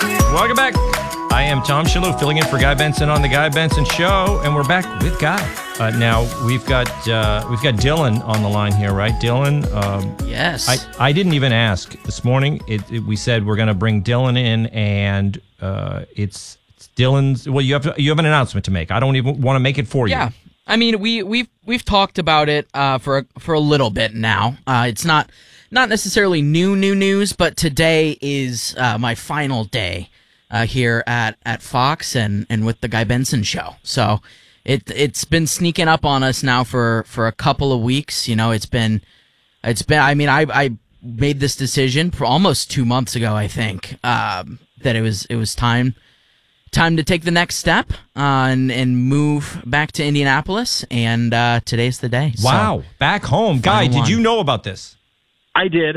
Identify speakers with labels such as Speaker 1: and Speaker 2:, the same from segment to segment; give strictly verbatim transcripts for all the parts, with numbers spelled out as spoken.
Speaker 1: Welcome back. I am Tom Shalhoub, filling in for Guy Benson on the Guy Benson Show, and we're back with Guy. Uh, now we've got uh, we've got Dylan on the line here, right? Dylan. Um,
Speaker 2: yes.
Speaker 1: I, I didn't even ask this morning. It, it, we said we're going to bring Dylan in, and uh, it's, it's Dylan's. Well, you have you have an announcement to make. I don't even want to make it for you.
Speaker 2: Yeah. I mean, we we've we've talked about it uh, for a, for a little bit now. Uh, it's not not necessarily new new news, but today is uh, my final day uh, here at, at Fox and, and with the Guy Benson Show. So it it's been sneaking up on us now for, for a couple of weeks. You know, it's been it's been. I mean, I I made this decision for almost two months ago. I think um, that it was it was time. Time to take the next step uh, and, and move back to Indianapolis, and uh, today's the day.
Speaker 1: Wow,
Speaker 2: so,
Speaker 1: back home. Guy, did you know about this?
Speaker 3: I did,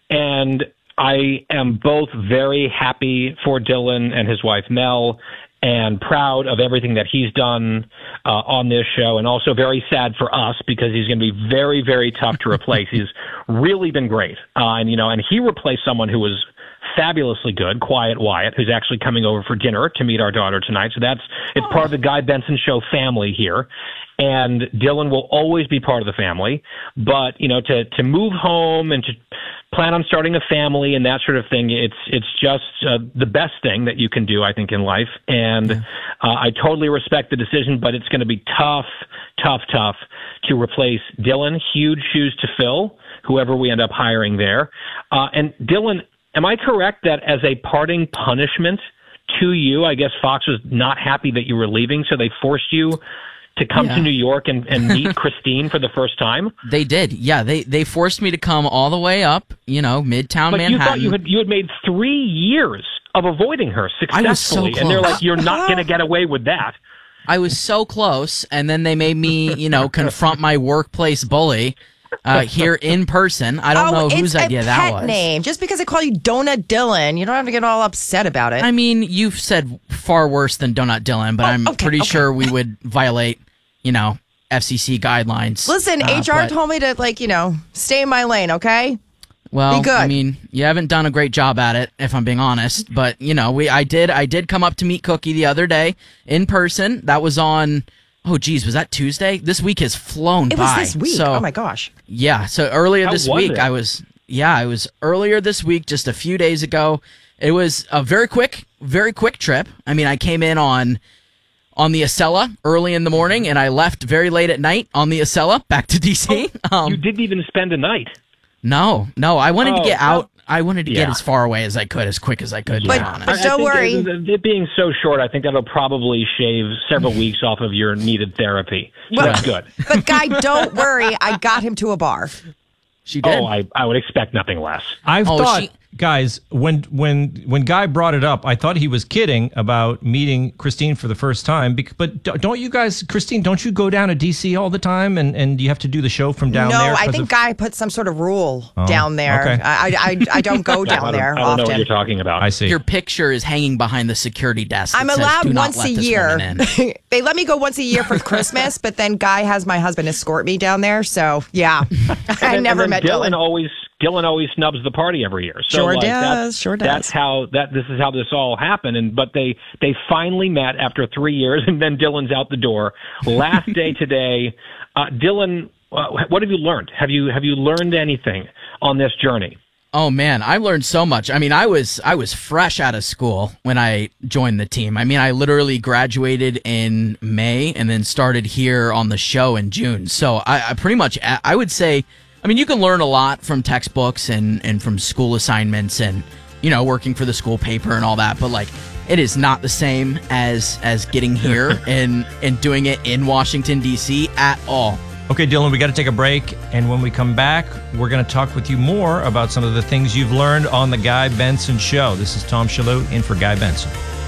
Speaker 3: and I am both very happy for Dylan and his wife, Mel, and proud of everything that he's done uh, on this show, and also very sad for us because he's going to be very, very tough to replace. He's really been great, uh, and you know, and he replaced someone who was fabulously good, Quiet Wyatt, who's actually coming over for dinner to meet our daughter tonight. So that's it's part of the Guy Benson Show family here. And Dylan will always be part of the family. But, you know, to, to move home and to plan on starting a family and that sort of thing, it's it's just uh, the best thing that you can do, I think, in life. And yeah. uh, I totally respect the decision, but it's going to be tough, tough, tough to replace Dylan. Huge shoes to fill, whoever we end up hiring there. Uh, and Dylan, am I correct that as a parting punishment to you, I guess Fox was not happy that you were leaving, so they forced you to come yeah. to New York and, and meet Christine for the first time?
Speaker 2: They did, yeah. They they forced me to come all the way up, you know, Midtown
Speaker 3: but
Speaker 2: Manhattan.
Speaker 3: But you thought you had, you had made three years of avoiding her successfully,
Speaker 2: I was so close.
Speaker 3: And they're like, you're not going to get away with that.
Speaker 2: I was so close, and then they made me, you know, confront my workplace bully. Uh, here in person. I don't
Speaker 4: oh,
Speaker 2: know whose idea
Speaker 4: that
Speaker 2: was.
Speaker 4: It's a pet name. Just because I call you Donut Dylan, you don't have to get all upset about it.
Speaker 2: I mean, you've said far worse than Donut Dylan, but oh, I'm
Speaker 4: okay,
Speaker 2: pretty
Speaker 4: okay.
Speaker 2: sure we would violate, you know, F C C guidelines.
Speaker 4: Listen, uh, H R but, told me to, like, you know, stay in my lane, okay?
Speaker 2: Well,
Speaker 4: Be good.
Speaker 2: I mean, you haven't done a great job at it, if I'm being honest. But, you know, we I did I did come up to meet Cookie the other day in person. That was on... Oh, geez, was that Tuesday? This week has flown
Speaker 4: it
Speaker 2: by.
Speaker 4: It was this week.
Speaker 2: So,
Speaker 4: oh, my gosh.
Speaker 2: Yeah, so earlier
Speaker 3: How
Speaker 2: this
Speaker 3: was
Speaker 2: week,
Speaker 3: it?
Speaker 2: I was, yeah, I was earlier this week, just a few days ago. It was a very quick, very quick trip. I mean, I came in on on the Acela early in the morning, and I left very late at night on the Acela back to D C.
Speaker 3: Oh,
Speaker 2: um,
Speaker 3: you didn't even spend a night.
Speaker 2: No, no, I wanted
Speaker 3: oh,
Speaker 2: to get
Speaker 3: well,
Speaker 2: out. I wanted to
Speaker 3: yeah.
Speaker 2: get as far away as I could, as quick as I could.
Speaker 4: But,
Speaker 2: to be honest.
Speaker 4: but don't
Speaker 3: I
Speaker 4: worry.
Speaker 3: It, it being so short, I think that'll probably shave several weeks off of your needed therapy. So
Speaker 4: well,
Speaker 3: that's good.
Speaker 4: But, Guy, don't worry. I got him to a bar.
Speaker 2: She did.
Speaker 3: Oh, I, I would expect nothing less.
Speaker 1: I've
Speaker 2: oh,
Speaker 1: thought,
Speaker 2: she...
Speaker 1: guys, when when when Guy brought it up, I thought he was kidding about meeting Christine for the first time. But don't you guys, Christine, don't you go down to D C all the time and, and you have to do the show from down
Speaker 4: no,
Speaker 1: there?
Speaker 4: No, I think
Speaker 1: of...
Speaker 4: Guy put some sort of rule
Speaker 1: oh,
Speaker 4: down there.
Speaker 1: Okay.
Speaker 4: I, I, I don't go down
Speaker 3: I
Speaker 4: there
Speaker 3: I don't
Speaker 4: often.
Speaker 3: know what you're talking about.
Speaker 1: I see.
Speaker 2: Your picture is hanging behind the security desk.
Speaker 4: I'm
Speaker 2: that
Speaker 4: allowed
Speaker 2: says, "Do not
Speaker 4: once
Speaker 2: let
Speaker 4: a
Speaker 2: this
Speaker 4: year.
Speaker 2: woman in."
Speaker 4: They let me go once a year for Christmas, but then Guy has my husband escort me down there. So, yeah, I
Speaker 3: then,
Speaker 4: never
Speaker 3: and then
Speaker 4: met
Speaker 3: Dylan.
Speaker 4: Dylan.
Speaker 3: Always, Dylan always snubs the party every year. So,
Speaker 4: Sure
Speaker 3: like,
Speaker 4: does,
Speaker 3: that's,
Speaker 4: sure does.
Speaker 3: That's how that. This is how this all happened. And but they they finally met after three years, and then Dylan's out the door. Last day today. Uh, Dylan, uh, what have you learned? Have you have you learned anything on this journey?
Speaker 2: Oh man, I learned so much. I mean, I was I was fresh out of school when I joined the team. I mean, I literally graduated in May and then started here on the show in June. So I, I pretty much I would say, I mean, you can learn a lot from textbooks and, and from school assignments and, you know, working for the school paper and all that. But like, it is not the same as as getting here and and doing it in Washington D C at all.
Speaker 1: Okay, Dylan, we got to take a break, and when we come back, we're going to talk with you more about some of the things you've learned on the Guy Benson Show. This is Tom Shalhoub in for Guy Benson.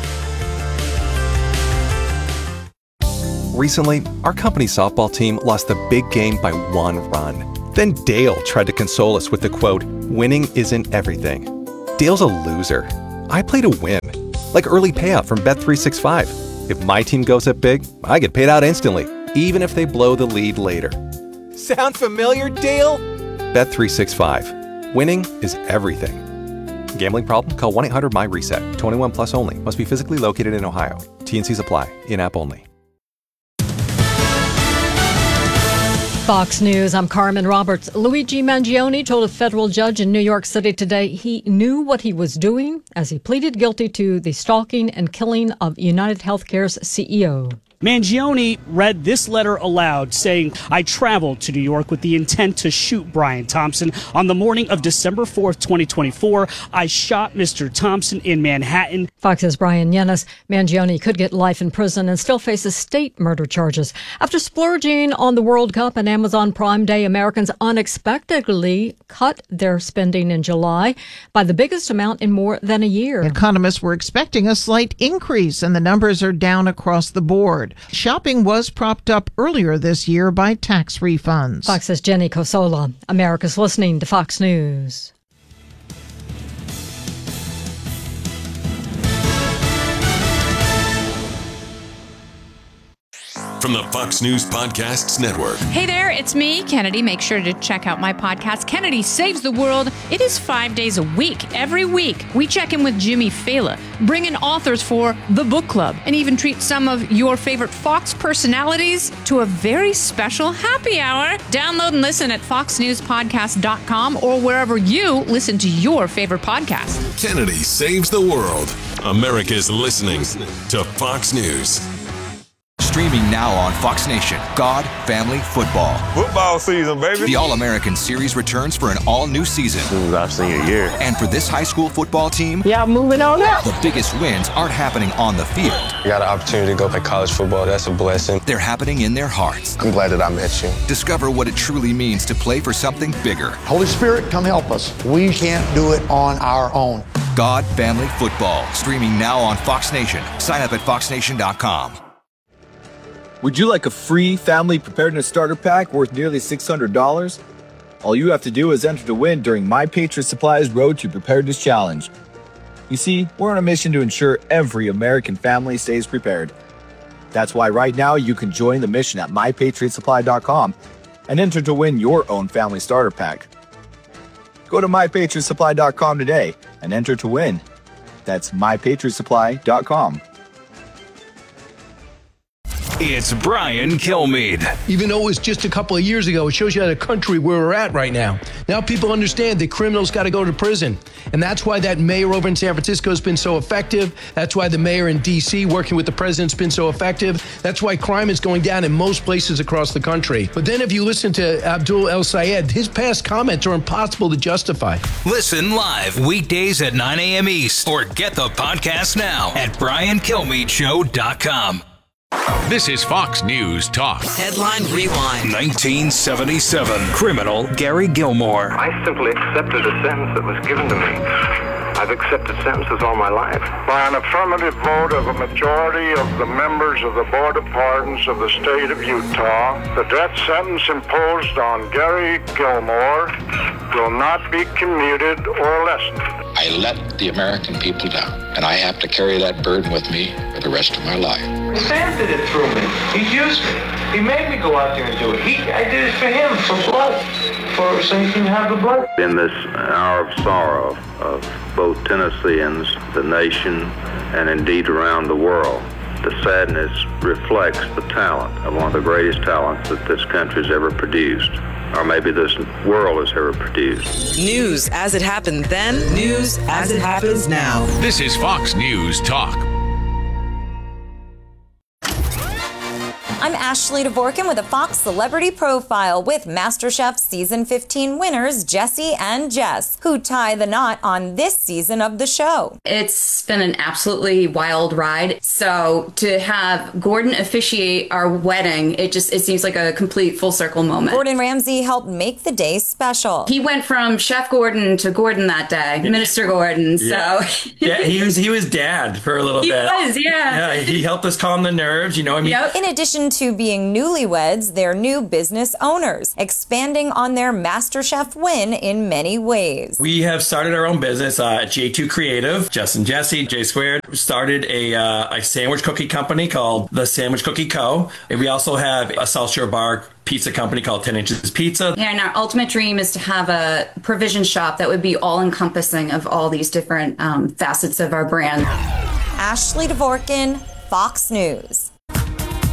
Speaker 5: Recently, our company softball team lost the big game by one run. Then Dale tried to console us with the quote, "Winning isn't everything." Dale's a loser. I play to win, like early payout from Bet three sixty-five. If my team goes up big, I get paid out instantly, even if they blow the lead later. Sound familiar, Dale? Bet three sixty-five. Winning is everything. Gambling problem? Call one eight hundred M Y reset. twenty-one plus only. Must be physically located in Ohio. T and Cs apply. In-app only.
Speaker 6: Fox News, I'm Carmen Roberts. Luigi Mangione told a federal judge in New York City today he knew what he was doing as he pleaded guilty to the stalking and killing of United Healthcare's C E O.
Speaker 7: Mangione read this letter aloud, saying, I traveled to New York with the intent to shoot Brian Thompson. On the morning of December fourth, twenty twenty-four, I shot Mister Thompson in Manhattan.
Speaker 6: Fox's Brian Yennis. Mangione could get life in prison and still faces state murder charges. After splurging on the World Cup and Amazon Prime Day, Americans unexpectedly cut their spending in July by the biggest amount in more than a year.
Speaker 8: Economists were expecting a slight increase, and the numbers are down across the board. Shopping was propped up earlier this year by tax refunds.
Speaker 6: Fox's Jenny Cosola. America's listening to Fox News.
Speaker 9: From the Fox News Podcasts Network.
Speaker 10: Hey there, it's me, Kennedy. Make sure to check out my podcast, Kennedy Saves the World. It is five days a week. Every week, we check in with Jimmy Fallon, bring in authors for the book club, and even treat some of your favorite Fox personalities to a very special happy hour. Download and listen at fox news podcast dot com or wherever you listen to your favorite podcast.
Speaker 9: Kennedy Saves the World. America's listening to Fox News.
Speaker 11: Streaming now on Fox Nation, God, Family, Football.
Speaker 12: Football season, baby.
Speaker 11: The All-American Series returns for an all-new season.
Speaker 12: This is our senior year.
Speaker 11: And for this high school football team,
Speaker 13: yeah, moving on up.
Speaker 11: The biggest wins aren't happening on the field.
Speaker 14: I got an opportunity to go play college football. That's a blessing.
Speaker 11: They're happening in their hearts.
Speaker 14: I'm glad that I met you.
Speaker 11: Discover what it truly means to play for something bigger.
Speaker 15: Holy Spirit, come help us. We can't do it on our own.
Speaker 11: God, Family, Football. Streaming now on Fox Nation. Sign up at fox nation dot com.
Speaker 16: Would you like a free family preparedness starter pack worth nearly six hundred dollars? All you have to do is enter to win during My Patriot Supply's Road to Preparedness Challenge. You see, we're on a mission to ensure every American family stays prepared. That's why right now you can join the mission at my patriot supply dot com and enter to win your own family starter pack. Go to my patriot supply dot com today and enter to win. That's my patriot supply dot com.
Speaker 17: It's Brian Kilmeade.
Speaker 18: Even though it was just a couple of years ago, it shows you how the country where we're at right now. Now people understand that criminals got to go to prison. And that's why that mayor over in San Francisco has been so effective. That's why the mayor in D C working with the president's been so effective. That's why crime is going down in most places across the country. But then if you listen to Abdul El Sayed, his past comments are impossible to justify.
Speaker 17: Listen live weekdays at nine a.m. East or get the podcast now at brian kilmeade show dot com.
Speaker 19: This is Fox News Talk.
Speaker 20: Headline Rewind.
Speaker 17: nineteen seventy-seven. Criminal Gary Gilmore.
Speaker 21: I simply accepted a sentence that was given to me. I've accepted sentences all my life.
Speaker 22: By an affirmative vote of a majority of the members of the Board of Pardons of the state of Utah, the death sentence imposed on Gary Gilmore will not be commuted or lessened.
Speaker 23: I let the American people down, and I have to carry that burden with me for the rest of my life.
Speaker 24: Sam did it through me. He used me. He made me go out there and do it. He, I did it for him, for blood, for so he can have the blood.
Speaker 25: In this hour of sorrow of both Tennesseans, the nation, and indeed around the world, the sadness reflects the talent of one of the greatest talents that this country's ever produced, or maybe this world has ever produced.
Speaker 20: News as it happened then, news as it happens now.
Speaker 19: This is Fox News Talk.
Speaker 26: I'm Ashley Dvorkin with a Fox Celebrity Profile with MasterChef Season fifteen winners Jesse and Jess, who tie the knot on this season of the show.
Speaker 27: It's been an absolutely wild ride. So to have Gordon officiate our wedding, it just it seems like a complete full circle moment.
Speaker 26: Gordon Ramsay helped make the day special.
Speaker 27: He went from Chef Gordon to Gordon that day, Minister Gordon.
Speaker 28: Yeah.
Speaker 27: So
Speaker 28: yeah, he was he was dad for a little
Speaker 27: he
Speaker 28: bit.
Speaker 27: He was, yeah.
Speaker 28: Yeah, he helped us calm the nerves, you know. I mean,
Speaker 26: yep. In addition to being newlyweds, they're new business owners, expanding on their MasterChef win in many ways.
Speaker 1: We have started our own business uh, at J two Creative. Jess and Jesse, J Squared, started a, uh, a sandwich cookie company called The Sandwich Cookie Co. And we also have a South Shore Bar pizza company called ten inches Pizza.
Speaker 27: Yeah, and our ultimate dream is to have a provision shop that would be all-encompassing of all these different um, facets of our brand.
Speaker 26: Ashley Dvorkin, Fox News.